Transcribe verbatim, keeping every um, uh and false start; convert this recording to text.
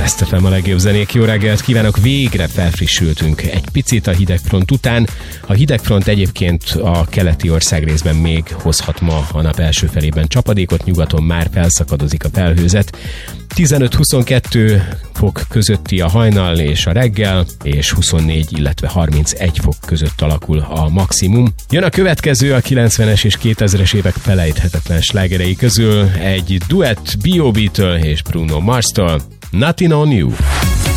Best ef em a legjobb zenék. Jó reggelt kívánok! Végre felfrissültünk egy picit a hidegfront után. A hidegfront egyébként a keleti országrészben még hozhat ma a nap első felében csapadékot, nyugaton már felszakadozik a felhőzet. tizenöt-huszonkettő fok közötti a hajnal és a reggel, és huszonnégy, illetve harmincegy fok között alakul a maximum. Jön a következő a kilencvenes és kétezres évek felejthetetlen slágerei közül egy duett bé o bé-től és Bruno Mars-tól, Nothing on You.